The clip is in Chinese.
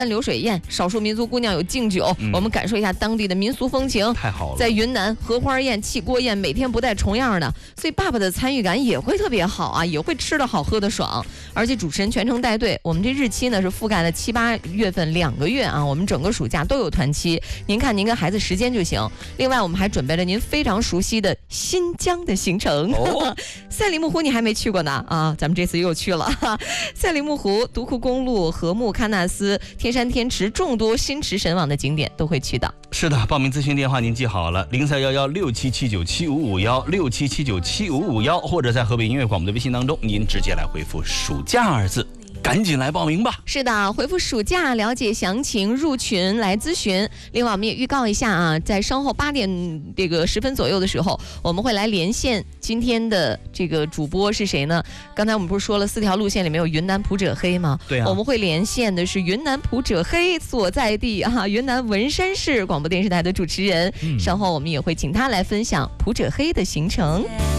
流水宴，少数民族姑娘有敬酒，我们感受一下当地的民俗风情。 太好了， 在云南荷花宴、气锅宴，每天不带重样的，所以爸爸的参与感也会特别好啊，也会吃得好喝得爽。而且主持人全程带队，我们这日期呢是覆盖了7、8月份2个月啊，我们整个暑假都有团期，您看您跟孩子时间就行。另外我们还准备了您非常熟悉的新疆的行程。赛里木湖你还没去过呢啊，咱们这次又去了。赛里木湖、独库公路、禾木喀纳斯、天山天池众多心驰神往的景点都会去的。 是的，报名咨询电话您记好了，031167797551，67797551，或者在河北音乐广播的微信当中，您直接来回复暑假2字。赶紧来报名吧！ 是的，回复暑假了解详情，入群来咨询。另外，我们也预告一下啊，在稍后8点10分左右的时候，我们会来连线今天的这个主播是谁呢？刚才我们不是说了4条路线里面有云南普者黑吗？ 对啊， 我们会连线的是云南普者黑所在地啊，云南文山市广播电视台的主持人。稍后我们也会请他来分享普者黑的行程。